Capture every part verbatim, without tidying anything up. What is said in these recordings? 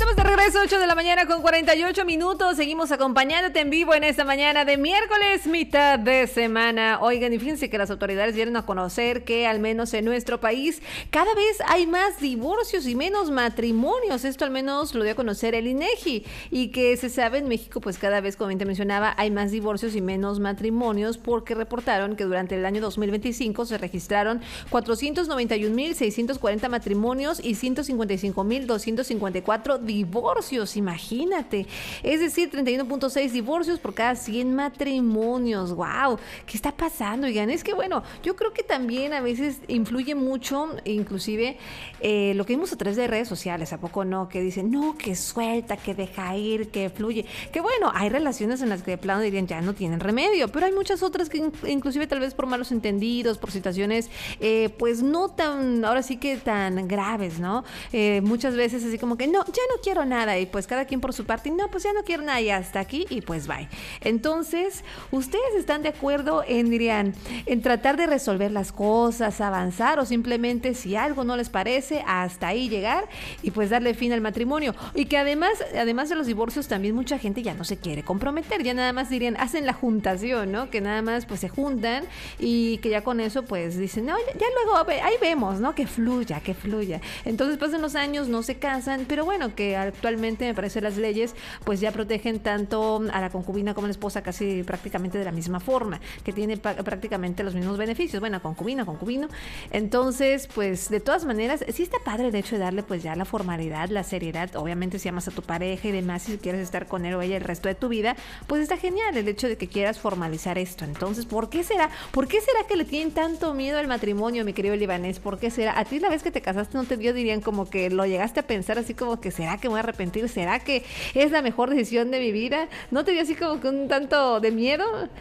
Estamos de regreso, ocho de la mañana con cuarenta y ocho minutos. Seguimos acompañándote en vivo en esta mañana de miércoles, mitad de semana. Oigan, y fíjense que las autoridades dieron a conocer que al menos en nuestro país cada vez hay más divorcios y menos matrimonios. Esto al menos lo dio a conocer el INEGI. Y que se sabe en México, pues cada vez, como bien te mencionaba, hay más divorcios y menos matrimonios, porque reportaron que durante el año dos mil veinticinco se registraron cuatrocientos noventa y un mil seiscientos cuarenta matrimonios y ciento cincuenta y cinco mil doscientos cincuenta y cuatro divorcios, imagínate. Es decir, treinta y uno punto seis divorcios por cada cien matrimonios. ¡Wow! ¿Qué está pasando? Oigan, es que bueno, yo creo que también a veces influye mucho, inclusive eh, lo que vimos a través de redes sociales, ¿a poco no? Que dicen, no, que suelta, que deja ir, que fluye. Que bueno, hay relaciones en las que de plano dirían ya no tienen remedio, pero hay muchas otras que inclusive tal vez por malos entendidos, por situaciones eh, pues no tan, ahora sí que tan graves, ¿no? Eh, muchas veces así como que no, ya no quiero nada, y pues cada quien por su parte, no, pues ya no quiero nada y hasta aquí, y pues bye. Entonces, ¿ustedes están de acuerdo en, dirían, en tratar de resolver las cosas, avanzar, o simplemente si algo no les parece, hasta ahí llegar y pues darle fin al matrimonio? Y que además, además de los divorcios, también mucha gente ya no se quiere comprometer, ya nada más dirían, hacen la juntación, ¿no? Que nada más pues se juntan y que ya con eso pues dicen, no, ya, ya luego ahí vemos, ¿no? Que fluya, que fluya. Entonces pasan los años, no se casan, pero bueno, que actualmente me parece las leyes pues ya protegen tanto a la concubina como a la esposa casi prácticamente de la misma forma, que tiene prácticamente los mismos beneficios, bueno, concubina, concubino. Entonces pues de todas maneras sí está padre el hecho de darle pues ya la formalidad, la seriedad. Obviamente si amas a tu pareja y demás, si quieres estar con él o ella el resto de tu vida, pues está genial el hecho de que quieras formalizar esto. Entonces, ¿por qué será? ¿Por qué será que le tienen tanto miedo al matrimonio, mi querido libanés? ¿Por qué será? A ti la vez que te casaste no te dio, dirían, como que lo llegaste a pensar así como que ¿será que me voy a arrepentir? ¿Será que es la mejor decisión de mi vida? ¿No te dio así como que un tanto de miedo?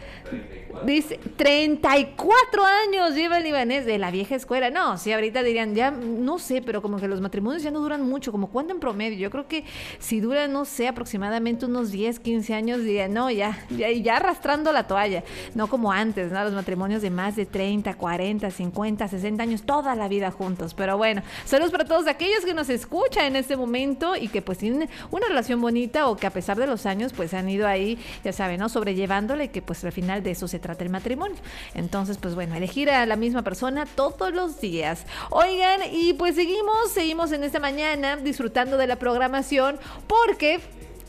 Dice, treinta y cuatro años lleva el libanés de la vieja escuela. No, sí, ahorita dirían, ya no sé, pero como que los matrimonios ya no duran mucho, como cuánto en promedio. Yo creo que si duran, no sé, aproximadamente unos diez, quince años, dirían, no, ya, ya, ya arrastrando la toalla. No como antes, ¿no? Los matrimonios de más de treinta, cuarenta, cincuenta, sesenta años, toda la vida juntos. Pero bueno, saludos para todos aquellos que nos escuchan en este momento y que pues tienen una relación bonita, o que a pesar de los años pues han ido ahí, ya saben, ¿no? Sobrellevándole, y que pues al final de eso se trata el matrimonio. Entonces pues bueno, elegir a la misma persona todos los días. Oigan, y pues seguimos, seguimos en esta mañana disfrutando de la programación, porque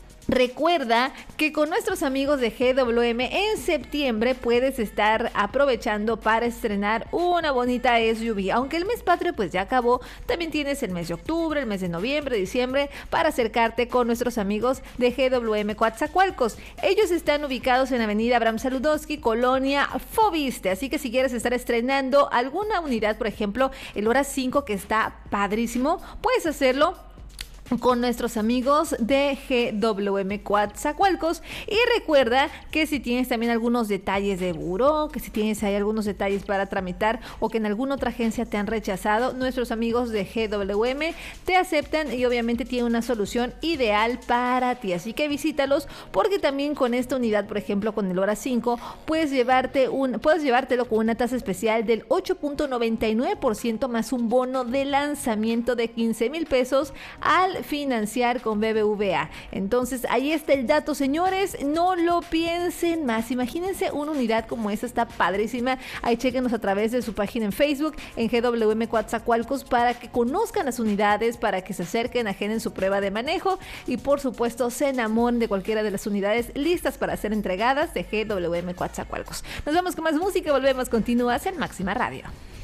recuerda que con nuestros amigos de G W M en septiembre puedes estar aprovechando para estrenar una bonita S U V. Aunque el mes patrio pues ya acabó, también tienes el mes de octubre, el mes de noviembre, diciembre para acercarte con nuestros amigos de G W M Coatzacoalcos. Ellos están ubicados en Avenida Abraham Saludowski, Colonia Fobiste. Así que si quieres estar estrenando alguna unidad, por ejemplo el Hora cinco, que está padrísimo, puedes hacerlo con nuestros amigos de G W M Coatzacoalcos. Y recuerda que si tienes también algunos detalles de buró, que si tienes ahí algunos detalles para tramitar, o que en alguna otra agencia te han rechazado, nuestros amigos de G W M te aceptan y obviamente tienen una solución ideal para ti. Así que visítalos, porque también con esta unidad, por ejemplo con el Hora cinco, puedes llevarte un, puedes llevártelo con una tasa especial del ocho punto noventa y nueve por ciento más un bono de lanzamiento de quince mil pesos al financiar con B B V A. Entonces ahí está el dato, señores, no lo piensen más. Imagínense una unidad como esta, está padrísima. Ahí chéquenos a través de su página en Facebook, en G W M Coatzacoalcos, para que conozcan las unidades, para que se acerquen, agenden su prueba de manejo y por supuesto se enamoren de cualquiera de las unidades listas para ser entregadas de G W M Coatzacoalcos. Nos vemos con más música, volvemos, continúas en Máxima Radio.